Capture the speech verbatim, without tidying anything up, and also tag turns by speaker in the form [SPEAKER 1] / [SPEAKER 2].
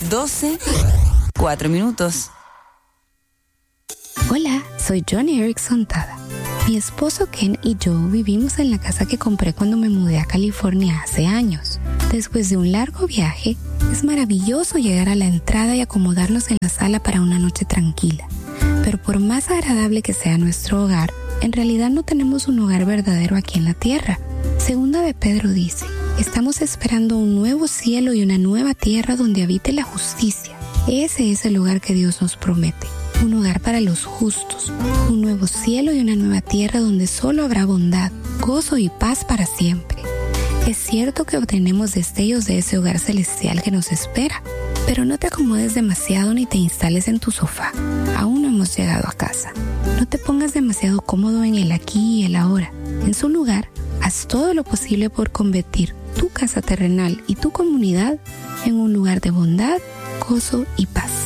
[SPEAKER 1] doce, cuatro minutos.
[SPEAKER 2] Hola, soy Johnny Erickson Tada. Mi esposo Ken y yo vivimos en la casa que compré cuando me mudé a California hace años. Después de un largo viaje, es maravilloso llegar a la entrada y acomodarnos en la sala para una noche tranquila. Pero por más agradable que sea nuestro hogar, en realidad no tenemos un hogar verdadero aquí en la tierra. Segunda de Pedro dice, estamos esperando un nuevo cielo y una nueva tierra donde habite la justicia. Ese es el hogar que Dios nos promete. Un hogar para los justos, un nuevo cielo y una nueva tierra donde solo habrá bondad, gozo y paz para siempre. Es cierto que obtenemos destellos de ese hogar celestial que nos espera, pero no te acomodes demasiado ni te instales en tu sofá. Aún no hemos llegado a casa. No te pongas demasiado cómodo en el aquí y el ahora. En su lugar, haz todo lo posible por convertir tu casa terrenal y tu comunidad en un lugar de bondad, gozo y paz.